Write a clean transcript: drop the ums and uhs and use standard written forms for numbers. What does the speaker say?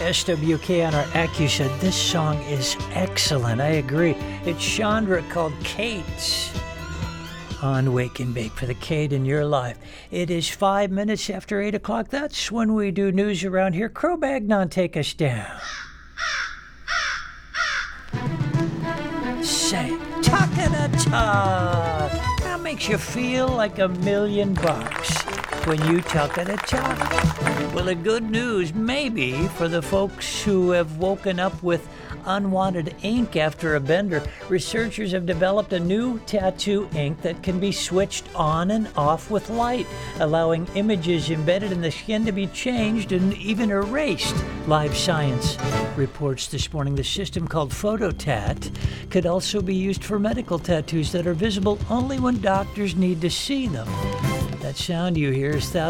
SWK on our AccuShed. This song is excellent. I agree. It's Chandra called Kate's on Wake and Bake for the Kate in your life. It is 5 minutes after 8 o'clock. That's when we do news around here. Cro-Magnon, take us down. Say, talk-a-da-talk. That makes you feel like $1,000,000 when you talk-a-da-talk. Well, the good news, maybe, for the folks who have woken up with unwanted ink after a bender, researchers have developed a new tattoo ink that can be switched on and off with light, allowing images embedded in the skin to be changed and even erased. Live Science reports this morning the system called PhotoTat could also be used for medical tattoos that are visible only when doctors need to see them. That sound you hear is thousands